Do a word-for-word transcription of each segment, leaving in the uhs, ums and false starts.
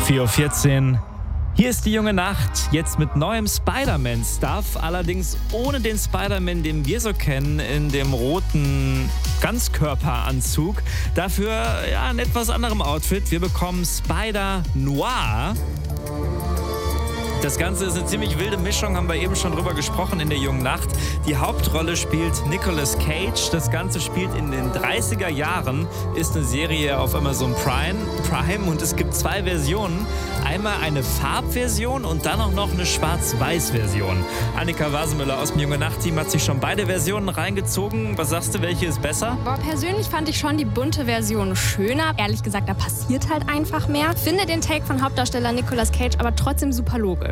vier Uhr vierzehn. Hier ist die junge Nacht, jetzt mit neuem Spider-Man-Stuff, allerdings ohne den Spider-Man, den wir so kennen, in dem roten Ganzkörperanzug. Dafür ja, in etwas anderem Outfit. Wir bekommen Spider-Noir. Das Ganze ist eine ziemlich wilde Mischung, haben wir eben schon drüber gesprochen in der jungen Nacht. Die Hauptrolle spielt Nicolas Cage. Das Ganze spielt in den dreißiger Jahren, ist eine Serie auf Amazon Prime, Prime und es gibt zwei Versionen. Einmal eine Farbversion und dann auch noch eine Schwarz-Weiß-Version. Annika Wasemüller aus dem Junge Nacht-Team hat sich schon beide Versionen reingezogen. Was sagst du, welche ist besser? Boah, persönlich fand ich schon die bunte Version schöner. Ehrlich gesagt, da passiert halt einfach mehr. Finde den Take von Hauptdarsteller Nicolas Cage aber trotzdem super logisch.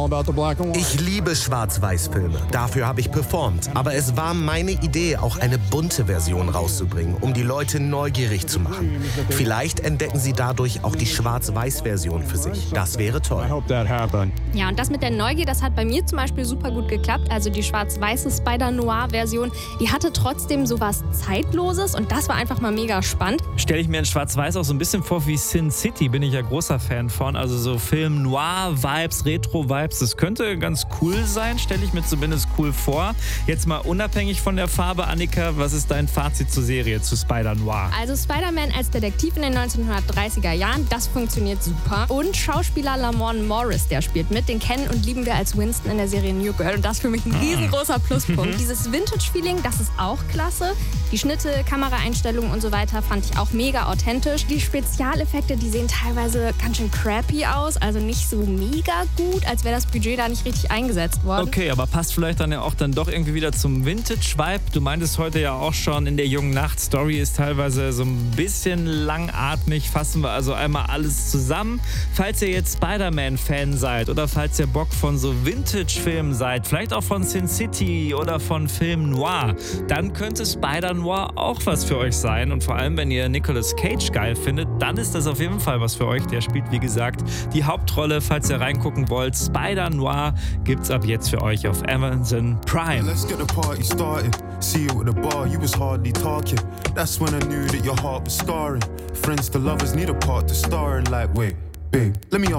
Ich liebe Schwarz-Weiß-Filme. Dafür habe ich performt. Aber es war meine Idee, auch eine bunte Version rauszubringen, um die Leute neugierig zu machen. Vielleicht entdecken sie dadurch auch die Schwarz-Weiß-Version für sich. Das wäre toll. Ja, und das mit der Neugier, das hat bei mir zum Beispiel super gut geklappt. Also die schwarz-weiße Spider-Noir-Version, die hatte trotzdem sowas Zeitloses und das war einfach mal mega spannend. Stelle ich mir in Schwarz-Weiß auch so ein bisschen vor wie Sin City, bin ich ja großer Fan von. Also so Film-Noir-Vibes, Retro-Vibes, das könnte ganz cool sein, stelle ich mir zumindest cool vor. Jetzt mal unabhängig von der Farbe, Annika, was ist dein Fazit zur Serie, zu Spider-Noir? Also Spider-Man als Detektiv in den neunzehnhundertdreißiger Jahren, das funktioniert super. Und Schauspieler Lamorne Morris, der spielt mit, den kennen und lieben wir als Winston in der Serie New Girl. Und das ist für mich ein riesengroßer Pluspunkt. Dieses Vintage-Feeling, das ist auch klasse. Die Schnitte, Kameraeinstellungen und so weiter fand ich auch mega authentisch. Die Spezialeffekte, die sehen teilweise ganz schön crappy aus, also nicht so mega gut, als wäre das Budget da nicht richtig eingesetzt worden. Okay, aber passt vielleicht dann ja auch dann doch irgendwie wieder zum Vintage-Vibe. Du meintest heute ja auch schon, in der jungen Nacht, Story ist teilweise so ein bisschen langatmig. Fassen wir also einmal alles zusammen. Falls ihr jetzt Spider-Man-Fan seid oder falls ihr Bock von so Vintage-Filmen seid, vielleicht auch von Sin City oder von Film Noir, dann könnte Spider-Noir auch was für euch sein. Und vor allem, wenn ihr Nicolas Cage geil findet, dann ist das auf jeden Fall was für euch. Der spielt, wie gesagt, die Hauptrolle. Falls ihr reingucken wollt, Spider-Noir gibt's ab jetzt für euch auf Amazon Prime. Let's get the party started. See you at the bar, you was hardly talking. That's when I knew that your heart was scarring. Friends to lovers need a part to star in, like, wait, babe, let me